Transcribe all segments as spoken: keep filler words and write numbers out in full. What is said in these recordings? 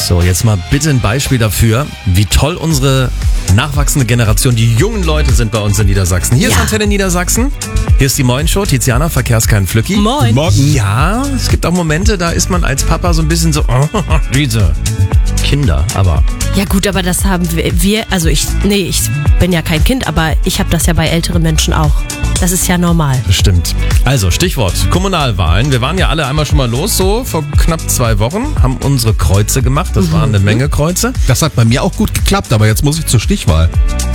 So, jetzt mal bitte ein Beispiel dafür, wie toll unsere nachwachsende Generation, die jungen Leute sind bei uns in Niedersachsen. Hier Ja. ist Antenne Niedersachsen. Hier ist die Moin-Show. Tiziana, Verkehrskein Flücki. Moin. Morgen. Ja, es gibt auch Momente, da ist man als Papa so ein bisschen so, oh, diese Kinder, aber Ja gut, aber das haben wir, wir, also ich, nee, ich bin ja kein Kind, aber ich habe das ja bei älteren Menschen auch. Das ist ja normal. bestimmt. Also, Stichwort Kommunalwahlen. Wir waren ja alle einmal schon mal los, so vor knapp zwei Wochen, haben unsere Kreuze gemacht. Das waren eine Menge Kreuze. Das hat bei mir auch gut geklappt, aber jetzt muss ich zur Stichwahl.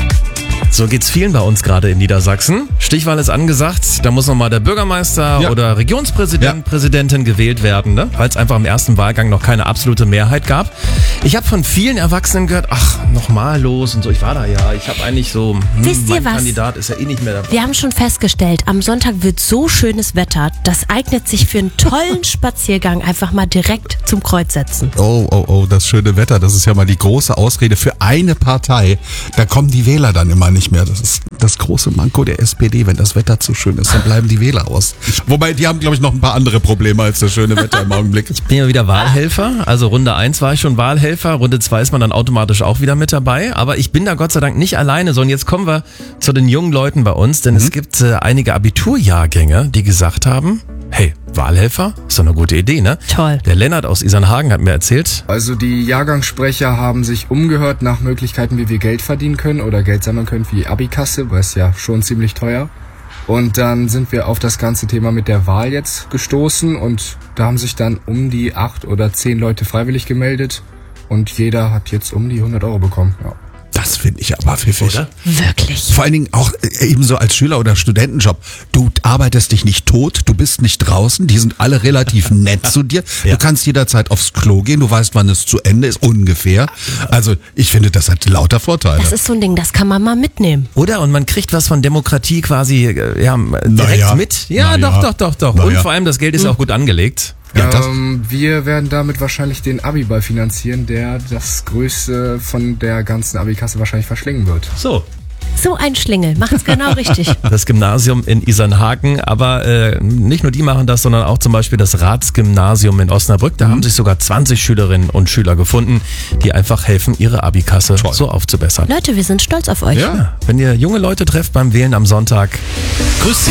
So geht's vielen bei uns gerade in Niedersachsen. Stichwahl ist angesagt, da muss nochmal der Bürgermeister Ja. oder Regionspräsident, Ja. Präsidentin gewählt werden, ne? Weil es einfach im ersten Wahlgang noch keine absolute Mehrheit gab. Ich habe von vielen Erwachsenen gehört, ach, nochmal los und so, ich war da ja, ich habe eigentlich so, hm, Wisst ihr mein was? Kandidat ist ja eh nicht mehr dabei. Wir haben schon festgestellt, am Sonntag wird so schönes Wetter, das eignet sich für einen tollen Spaziergang einfach mal direkt zum Kreuz setzen. Oh, oh, oh, das schöne Wetter, das ist ja mal die große Ausrede für eine Partei. Da kommen die Wähler dann immer nicht mehr. Das ist das große Manko der S P D. Wenn das Wetter zu schön ist, dann bleiben die Wähler aus. Wobei, die haben, glaube ich, noch ein paar andere Probleme als das schöne Wetter im Augenblick. Ich bin ja wieder Wahlhelfer, also Runde eins war ich schon Wahlhelfer, Runde zwei ist man dann automatisch auch wieder mit dabei, aber ich bin da Gott sei Dank nicht alleine, sondern jetzt kommen wir zu den jungen Leuten bei uns, denn es gibt äh, einige Abiturjahrgänge, die gesagt haben, hey, Wahlhelfer, ist doch eine gute Idee, ne? Toll. Der Lennart aus Isernhagen hat mir erzählt, Also die Jahrgangssprecher haben sich umgehört nach Möglichkeiten, wie wir Geld verdienen können oder Geld sammeln können für die Abikasse, weil es ja schon ziemlich teuer. Und dann sind wir auf das ganze Thema mit der Wahl jetzt gestoßen und da haben sich dann um die acht oder zehn Leute freiwillig gemeldet und jeder hat jetzt um die hundert Euro bekommen. Ja. Das finde ich aber pfiffig. oder? Wirklich. Vor allen Dingen auch äh, ebenso als Schüler- oder Studentenjob. Du arbeitest dich nicht tot, du bist nicht draußen, die sind alle relativ nett zu dir. Ja. Du kannst jederzeit aufs Klo gehen, du weißt, wann es zu Ende ist, ungefähr. Also ich finde, das hat lauter Vorteile. Das ist so ein Ding, das kann man mal mitnehmen. Oder? Und man kriegt was von Demokratie quasi äh, ja, direkt Naja. mit. Ja, Naja. doch, doch, doch, doch. Naja. Und vor allem das Geld ist ja auch gut angelegt. Ja, das- ähm, wir werden damit wahrscheinlich den Abiball finanzieren, der das Größte von der ganzen Abikasse wahrscheinlich verschlingen wird. So. So ein Schlingel, macht's genau richtig. Das Gymnasium in Isernhagen, aber äh, nicht nur die machen das, sondern auch zum Beispiel das Ratsgymnasium in Osnabrück. Da haben sich sogar zwanzig Schülerinnen und Schüler gefunden, die einfach helfen, ihre Abikasse Toll. so aufzubessern. Leute, wir sind stolz auf euch. Ja. Ja, wenn ihr junge Leute trefft beim Wählen am Sonntag, grüßt sie.